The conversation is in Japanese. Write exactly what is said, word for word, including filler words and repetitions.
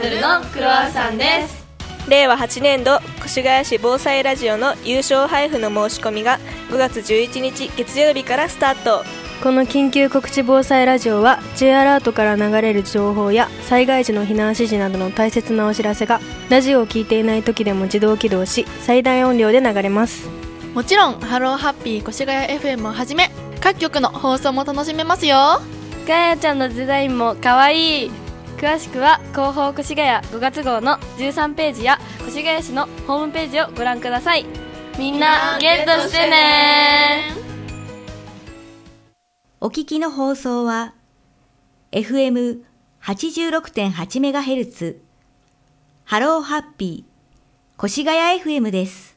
のクロワッサンです。 れいわはちねんど越谷市防災ラジオの優勝配布の申し込みがごがつじゅういちにち月曜日からスタート。 この緊急告知防災ラジオは J アラートから流れる情報や災害時の避難指示などの大切なお知らせがラジオを聞いていない時でも自動起動し、最大音量で流れます。 もちろんハローハッピー越谷 エフエム をはじめ各局の放送も楽しめますよ。 ガヤちゃんのデザインもかわいい。詳しくは広報越谷ごがつ号のじゅうさんページや越谷市のホームページをご覧ください。みんなゲットしてね。 お聞きの放送は エフエムはちじゅうろくてんはちメガヘルツ ハローハッピー越谷 エフエム です。